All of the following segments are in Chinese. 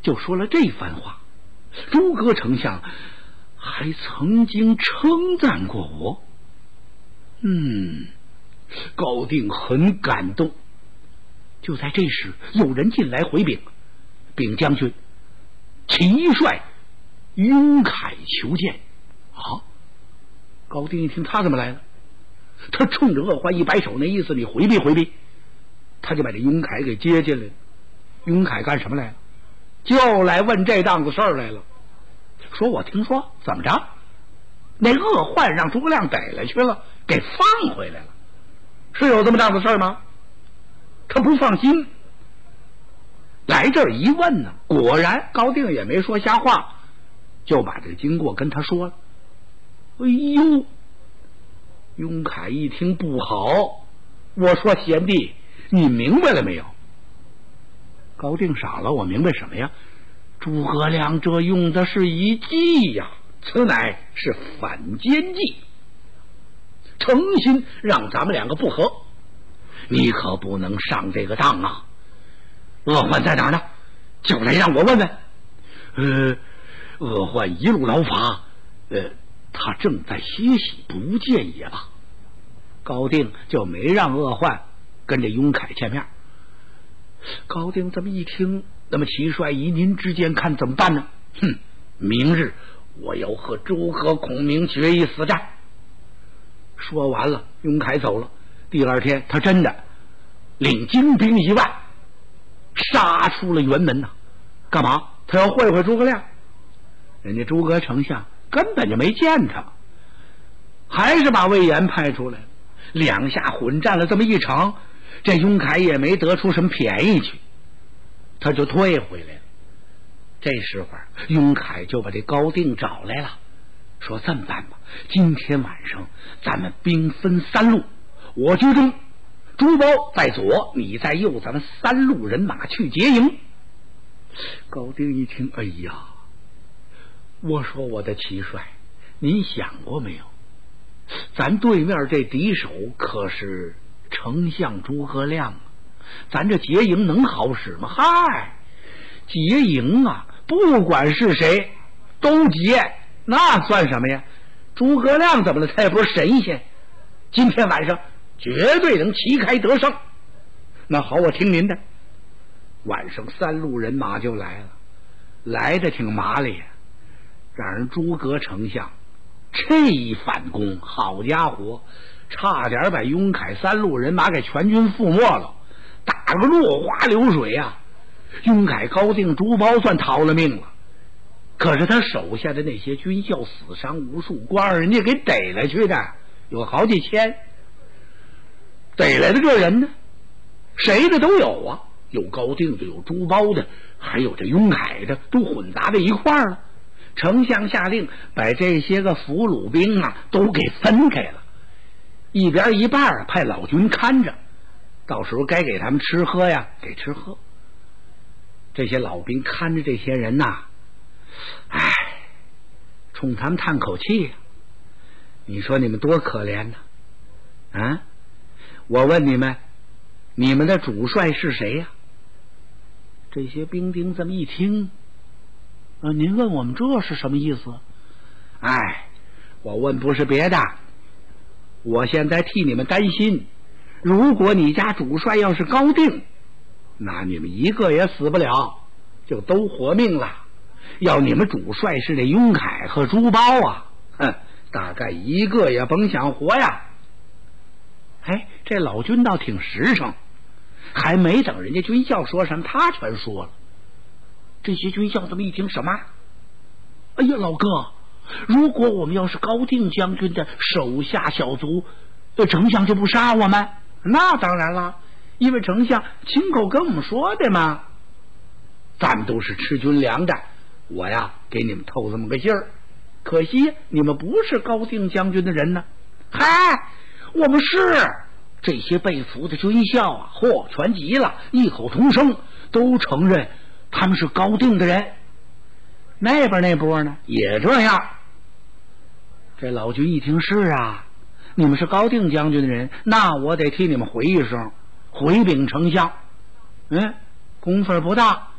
就说了这番话。诸葛丞相还曾经称赞过我。高定很感动。就在这时，有人进来回禀：禀将军，齐帅雍凯求见。啊！高定一听，他怎么来了？他冲着鄂焕一摆手，那意思你回避回避。他就把这雍凯给接进来了。雍凯干什么来了？就来问这档子事儿来了。说我听说怎么着，那鄂焕让诸葛亮逮来去了，给放回来了，是有这么档子事儿吗？他不放心，来这儿一问呢，果然高定也没说瞎话，就把这个经过跟他说了。哎呦，雍凯一听不好，我说贤弟，你明白了没有？高定傻了，我明白什么呀？诸葛亮这用的是一计呀，此乃是反间计，诚心让咱们两个不和，你可不能上这个当啊！鄂焕在哪儿呢？就来让我问问。鄂焕一路劳乏，他正在歇息，不见也罢。高定就没让鄂焕跟这雍凯见面。高定这么一听，那么齐帅以您之见看怎么办呢？明日我要和诸葛孔明决一死战。说完了，雍凯走了。第二天他真的领精兵1万杀出了辕门呐。干嘛？他要会会诸葛亮。人家诸葛丞相根本就没见他，还是把魏延派出来了。两下混战了这么一场，这雍凯也没得出什么便宜去，他就退回来了。这时候雍凯就把这高定找来了，说这么办吧，今天晚上咱们兵分3路，我居中，朱包在左，你在右，咱们3路人马去劫营。高定一听，哎呀，我说我的齐帅，您想过没有，咱对面这敌手可是丞相诸葛亮啊，咱这劫营能好使吗？嗨，劫营啊，不管是谁都劫，那算什么呀？诸葛亮怎么了？他也不是神仙，今天晚上绝对能旗开得胜。那好，我听您的。晚上3路人马就来了，来的挺麻利，让人诸葛丞相这一反攻，好家伙，差点把雍凯3路人马给全军覆没了，打个落花流水啊！雍凯、高定、朱包算逃了命了，可是他手下的那些军校死伤无数，光人家给逮来去的有好几千，逮来的这人呢，谁的都有啊，有高定的，有朱包的，还有这雍凯的，都混杂在一块儿了。丞相下令把这些个俘虏兵啊都给分开了，一边一半派老军看着，到时候该给他们吃喝呀，给吃喝。这些老兵看着这些人呐，冲他们叹口气呀。你说你们多可怜呢？啊，我问你们，你们的主帅是谁呀？这些兵丁这么一听，您问我们这是什么意思？我问不是别的，我现在替你们担心，如果你家主帅要是高定，那你们一个也死不了，就都活命了。要你们主帅是这雍凯和朱包啊，大概一个也甭想活呀。这老军倒挺实诚，还没等人家军校说什么，他全说了。这些军校这么一听，什么？哎呀，老哥，如果我们要是高定将军的手下小卒，丞相就不杀我们？那当然了，因为丞相亲口跟我们说的嘛。咱们都是吃军粮的，我呀给你们透这么个信儿。可惜你们不是高定将军的人呢。我们是。这些被俘的军校啊，全急了，异口同声都承认他们是高定的人。那边那波呢也这样。这老军一听，是啊，你们是高定将军的人，那我得替你们回一声，回禀丞相。功夫不大，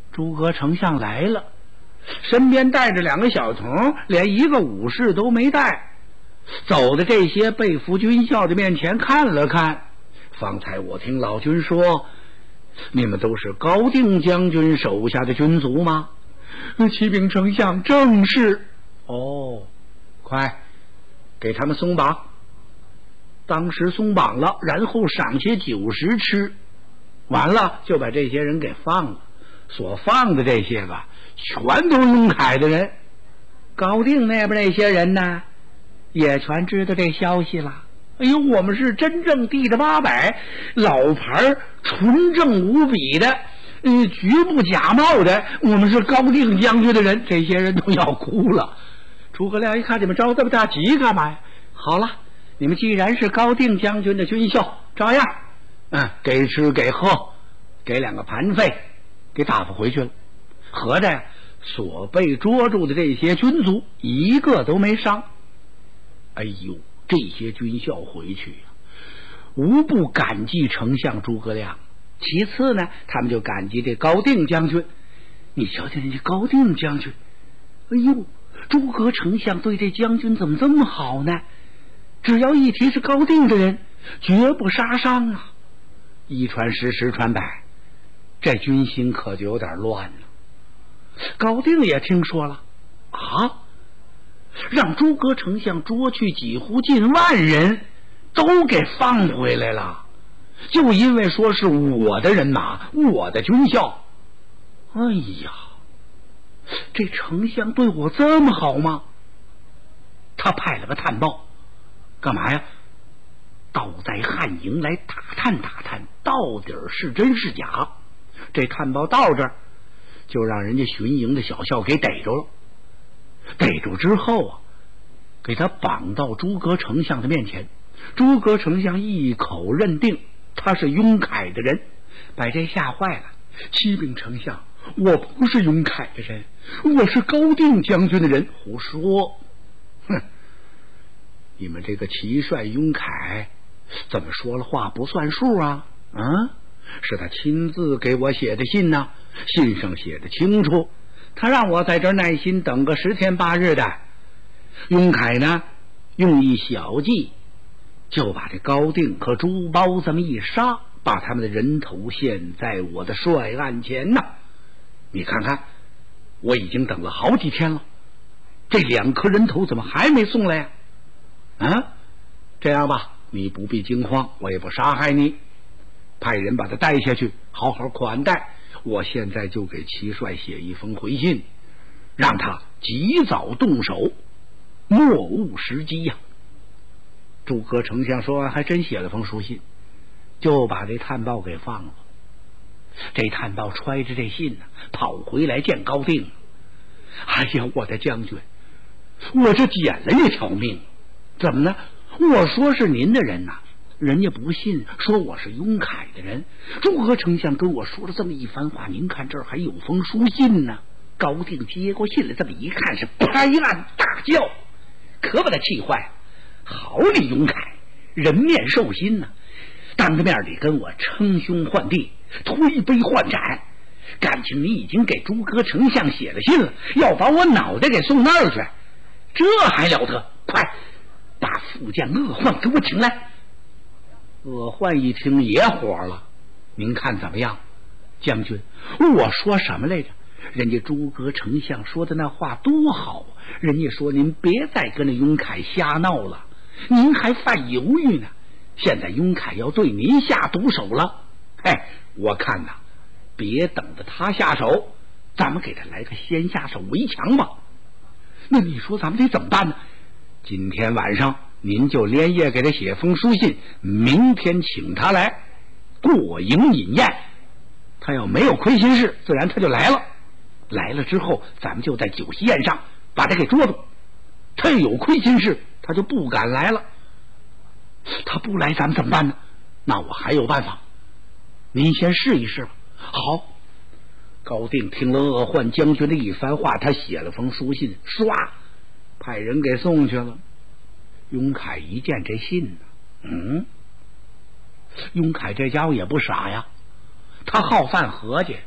诸葛丞相来了，身边带着2个小童，连一个武士都没带，走的这些被俘军校的面前看了看。方才我听老君说，你们都是高定将军手下的军卒吗？启禀丞相，正是。哦，快给他们松绑。当时松绑了，然后赏些酒食吃，完了就把这些人给放了。所放的这些个全都是雍凯的人。高定那边那些人呢，也全知道这消息了。哎呦，我们是真正地着800，老牌纯正无比的，绝不假冒的，我们是高定将军的人。这些人都要哭了。诸葛亮一看你们着这么大急干嘛呀？好了，你们既然是高定将军的军校，照样给吃给喝，给2个盘费，给打发回去了。合着呀，所被捉住的这些军卒一个都没伤。哎呦，这些军校回去呀，无不感激丞相诸葛亮。其次呢，他们就感激这高定将军。你瞧瞧人家高定将军，哎呦，诸葛丞相对这将军怎么这么好呢？只要一提是高定的人，绝不杀伤啊。一传十，十传百，这军心可就有点乱了。高定也听说了啊，让诸葛丞相捉去几乎近万人，都给放回来了，就因为说是我的人马，我的军校。哎呀，这丞相对我这么好吗？他派了个探报，干嘛呀？到在汉营来打探打探，到底是真是假。这探报到这儿，就让人家巡营的小校给逮着了。逮住之后啊，给他绑到诸葛丞相的面前。诸葛丞相一口认定他是雍凯的人，把这吓坏了。启禀丞相，我不是雍凯的人，我是高定将军的人。胡说！哼！你们这个齐帅雍凯怎么说了话不算数啊？是他亲自给我写的信呢，信上写的清楚，他让我在这儿耐心等个10天8日的。雍凯呢，用一小计，就把这高定和朱包这么一杀，把他们的人头献在我的帅案前呐。你看看，我已经等了好几天了，这2颗人头怎么还没送来呀？这样吧，你不必惊慌，我也不杀害你，派人把他带下去，好好款待。我现在就给齐帅写一封回信，让他及早动手，莫误时机呀。诸葛丞相说完，还真写了封书信，就把这探报给放了。这探报揣着这信呢，跑回来见高定。哎呀，我的将军，我这捡了一条命。怎么呢？我说是您的人呐，人家不信，说我是雍凯的人。诸葛丞相跟我说了这么一番话，您看这儿还有封书信呢。高定接过信来，这么一看，是拍案大叫，可把他气坏了。好你雍凯，人面兽心呐，当着面里跟我称兄唤弟，推杯换盏，感情你已经给诸葛丞相写了信了，要把我脑袋给送那儿去，这还了得？快把副将鄂焕给我请来。鄂焕一听也火了，您看怎么样？将军，我说什么来着？人家诸葛丞相说的那话多好啊，人家说您别再跟着雍凯瞎闹了，您还犯犹豫呢，现在雍凯要对您下毒手了。我看呐，别等着他下手，咱们给他来个先下手为强吧。那你说咱们得怎么办呢？今天晚上您就连夜给他写封书信，明天请他来过营饮宴。他要没有亏心事，自然他就来了。来了之后，咱们就在酒席宴上把他给捉住。他有亏心事，他就不敢来了。他不来，咱们怎么办呢？那我还有办法，您先试一试吧。好。高定听了鄂焕将军的一番话，他写了封书信，唰，派人给送去了。雍凯一见这信呢，雍凯这家伙也不傻呀，他好犯合计，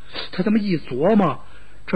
他这么一琢磨，